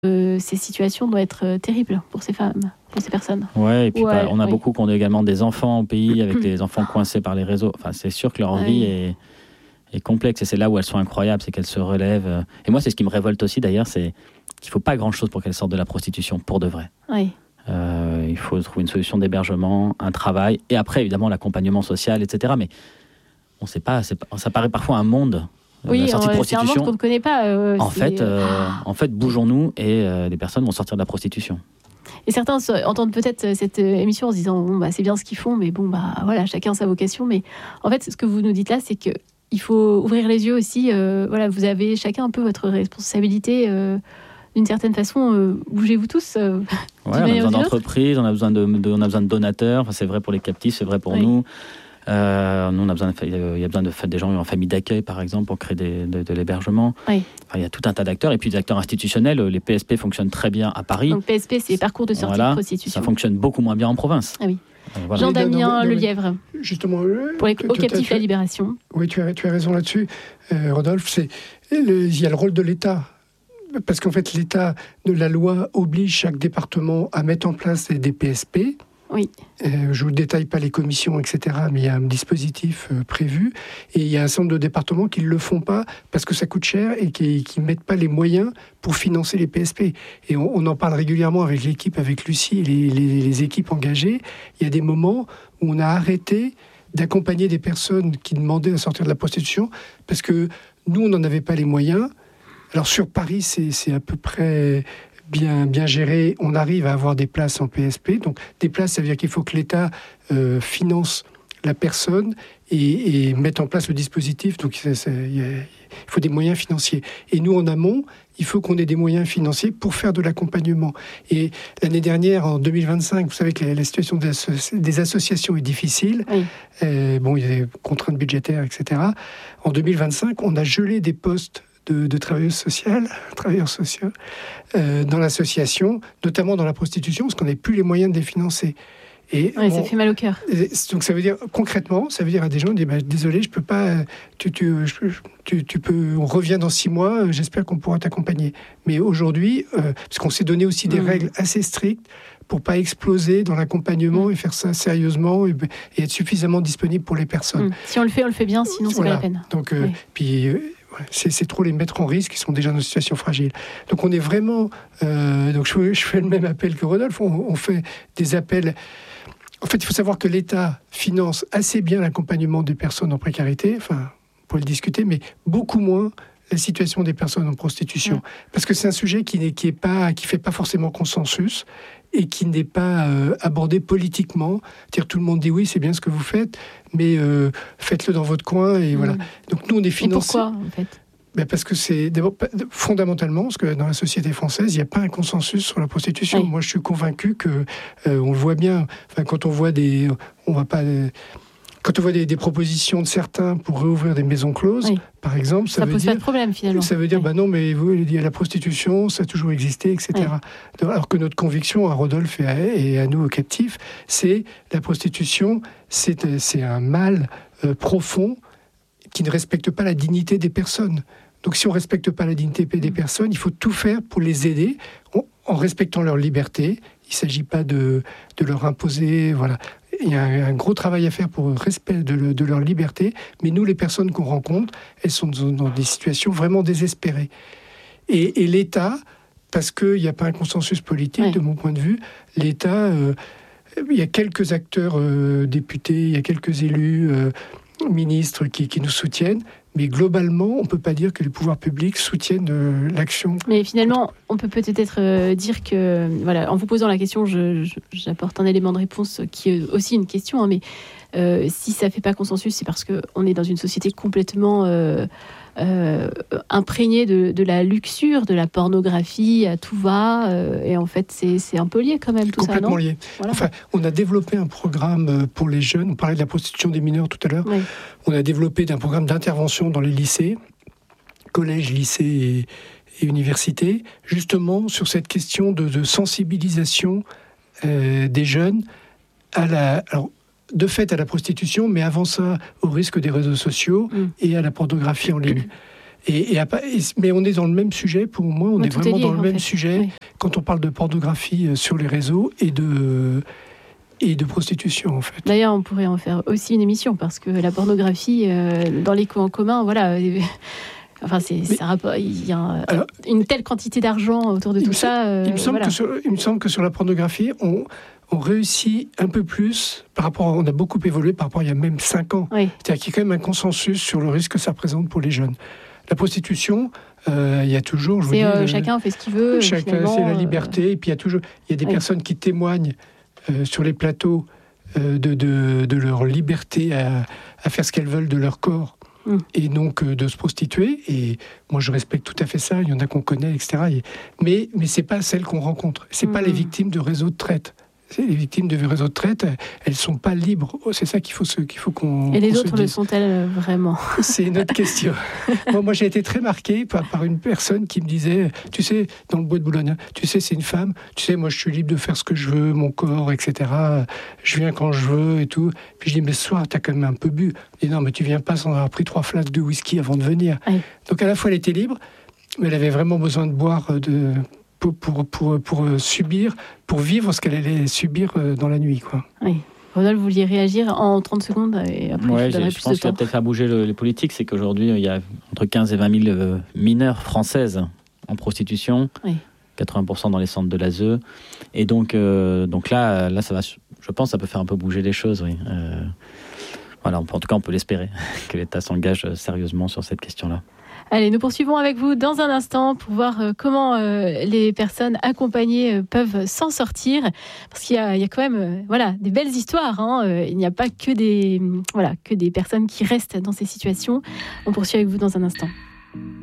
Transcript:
ces situations doivent être terribles pour ces femmes, pour ces personnes. Ouais, et puis on a beaucoup qui ont également des enfants au pays, avec les enfants coincés par les réseaux. Enfin, c'est sûr que leur vie est complexe, et c'est là où elles sont incroyables, c'est qu'elles se relèvent. Et moi, c'est ce qui me révolte aussi d'ailleurs, c'est qu'il ne faut pas grand-chose pour qu'elles sortent de la prostitution, pour de vrai. Oui. Il faut trouver une solution d'hébergement, un travail, et après, évidemment, l'accompagnement social, etc. Mais on sait pas, ça paraît parfois un monde. Oui, la sortie de c'est un prostitution. monde qu'on ne connaît pas. En fait, bougeons-nous et les personnes vont sortir de la prostitution. Et certains entendent peut-être cette émission en se disant c'est bien ce qu'ils font, mais voilà, chacun sa vocation. Mais en fait, ce que vous nous dites là, c'est qu'il faut ouvrir les yeux aussi. Vous avez chacun un peu votre responsabilité. D'une certaine façon, bougez-vous tous. On a besoin d'entreprises, on a besoin de donateurs. Enfin, c'est vrai pour les captifs, c'est vrai pour nous. Nous, on a besoin il y a besoin de des gens en famille d'accueil, par exemple, pour créer de l'hébergement. Oui. Enfin, il y a tout un tas d'acteurs. Et puis des acteurs institutionnels. Les PSP fonctionnent très bien à Paris. Donc PSP, c'est parcours de sortie de prostitution. Ça fonctionne beaucoup moins bien en province. Ah oui. Jean-Damien Lelièvre. Justement, pour les captifs la libération. Oui, tu as raison là-dessus, Rodolphe. Il y a le rôle de l'État. Parce qu'en fait, l'État, la loi oblige chaque département à mettre en place des PSP. Oui. Je ne vous détaille pas les commissions, etc., mais il y a un dispositif prévu. Et il y a un certain nombre de départements qui ne le font pas parce que ça coûte cher et qui ne mettent pas les moyens pour financer les PSP. Et on en parle régulièrement avec l'équipe, avec Lucie et les équipes engagées. Il y a des moments où on a arrêté d'accompagner des personnes qui demandaient à sortir de la prostitution parce que nous, on n'en avait pas les moyens. Alors sur Paris, c'est à peu près bien géré. On arrive à avoir des places en PSP. Donc des places, ça veut dire qu'il faut que l'État finance la personne et mette en place le dispositif. Donc il faut des moyens financiers. Et nous, en amont, il faut qu'on ait des moyens financiers pour faire de l'accompagnement. Et l'année dernière, en 2025, vous savez que la situation des associations est difficile. Oui. Il y a des contraintes budgétaires, etc. En 2025, on a gelé des postes de travailleurs sociaux dans l'association, notamment dans la prostitution, parce qu'on n'a plus les moyens de les financer. Ça fait mal au cœur. Donc ça veut dire, concrètement, ça veut dire à des gens, désolé, je peux pas, tu peux, on revient dans 6 mois, j'espère qu'on pourra t'accompagner. Mais aujourd'hui, parce qu'on s'est donné aussi des règles assez strictes pour pas exploser dans l'accompagnement et faire ça sérieusement et être suffisamment disponible pour les personnes. Si on le fait bien, sinon c'est pas la peine. Donc, c'est trop les mettre en risque, ils sont déjà dans une situation fragile. Donc on est vraiment... donc je fais le même appel que Rodolphe, on fait des appels... En fait, il faut savoir que l'État finance assez bien l'accompagnement des personnes en précarité, on peut le discuter, mais beaucoup moins la situation des personnes en prostitution. Parce que c'est un sujet qui fait pas forcément consensus et qui n'est pas abordé politiquement. C'est-à-dire tout le monde dit oui, c'est bien ce que vous faites, mais faites-le dans votre coin et voilà. Donc nous, on est financés. Et pourquoi, en fait ? Parce que c'est d'abord fondamentalement, parce que dans la société française, il n'y a pas un consensus sur la prostitution. Oui. Moi, je suis convaincu que on le voit bien. Quand on voit des propositions de certains pour réouvrir des maisons closes, par exemple, ça veut pose dire pas de problème finalement. Ça veut dire non, mais vous, la prostitution, ça a toujours existé, etc. Oui. Alors que notre conviction à Rodolphe et à nous, aux captifs, c'est la prostitution, c'est un mal profond qui ne respecte pas la dignité des personnes. Donc si on ne respecte pas la dignité des personnes, il faut tout faire pour les aider en respectant leur liberté. Il ne s'agit pas de leur imposer... Voilà. Il y a un gros travail à faire pour le respect de leur liberté, mais nous, les personnes qu'on rencontre, elles sont dans des situations vraiment désespérées. Et l'État, parce qu'il n'y a pas un consensus politique, de mon point de vue, l'État... il y a quelques acteurs députés, il y a quelques élus... ministres qui nous soutiennent, mais globalement, on ne peut pas dire que les pouvoirs publics soutiennent l'action. Mais finalement, on peut peut-être dire que, en vous posant la question, j'apporte un élément de réponse qui est aussi une question, mais si ça ne fait pas consensus, c'est parce qu'on est dans une société complètement imprégné de la luxure, de la pornographie, à tout va, et en fait c'est un peu lié quand même tout ça, non ? Complètement lié. Voilà. On a développé un programme pour les jeunes, on parlait de la prostitution des mineurs tout à l'heure, on a développé un programme d'intervention dans les lycées, collèges, lycées et universités, justement sur cette question de sensibilisation des jeunes de fait à la prostitution, mais avant ça, au risque des réseaux sociaux et à la pornographie en ligne. Mais on est dans le même sujet, pour moi, on est vraiment dans le même sujet oui. quand on parle de pornographie sur les réseaux et de prostitution, en fait. D'ailleurs, on pourrait en faire aussi une émission, parce que la pornographie, dans les coins communs, voilà... Enfin, il y a une telle quantité d'argent autour de tout ça. Il me semble que sur la pornographie, on réussit un peu plus par rapport. On a beaucoup évolué par rapport à il y a même 5 ans. Oui. C'est-à-dire qu'il y a quand même un consensus sur le risque que ça représente pour les jeunes. La prostitution, il y a toujours. Chacun fait ce qu'il veut. C'est la liberté. Et puis il y a des personnes qui témoignent sur les plateaux de leur liberté à faire ce qu'elles veulent de leur corps. Et donc de se prostituer, et moi je respecte tout à fait ça, il y en a qu'on connaît, etc. Mais c'est pas celles qu'on rencontre, c'est pas les victimes de réseaux de traite. Les victimes de réseaux de traite, elles sont pas libres. C'est ça qu'il faut qu'on. Et les autres le sont-elles vraiment? C'est une autre question. Moi, j'ai été très marqué par une personne qui me disait, tu sais, dans le bois de Boulogne, tu sais, c'est une femme, tu sais, moi, je suis libre de faire ce que je veux, mon corps, etc. Je viens quand je veux et tout. Puis je dis, mais ce soir, t'as quand même un peu bu. Je dis, non, mais tu viens pas sans avoir pris 3 flasques de whisky avant de venir. Oui. Donc à la fois, elle était libre, mais elle avait vraiment besoin de boire pour subir, pour vivre ce qu'elle allait subir dans la nuit, quoi. Oui. Rodolphe, vous vouliez réagir en 30 secondes et après je pense qu'il va peut-être faire bouger les politiques. C'est qu'aujourd'hui, il y a entre 15 et 20 000 mineures françaises en prostitution, 80% dans les centres de l'ASE. Et donc là, ça va, je pense que ça peut faire un peu bouger les choses, oui. Voilà, en tout cas, on peut l'espérer, que l'État s'engage sérieusement sur cette question-là. Allez, nous poursuivons avec vous dans un instant pour voir comment les personnes accompagnées peuvent s'en sortir. Parce qu'il y a quand même des belles histoires. Il n'y a pas que des personnes qui restent dans ces situations. On poursuit avec vous dans un instant.